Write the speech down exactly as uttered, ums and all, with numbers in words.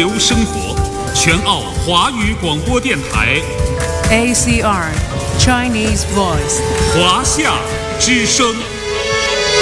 流生活，全澳华语广播电台 A C R Chinese Voice 华夏之声。